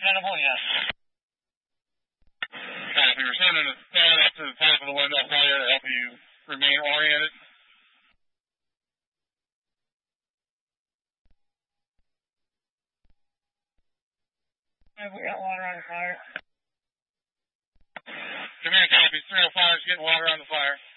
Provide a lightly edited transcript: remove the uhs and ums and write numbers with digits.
Understandable, yes. Copy. We're sending a fan up to the top of the window fire to help you remain oriented. We got water on the fire. Command copy. 305 is getting water on the fire.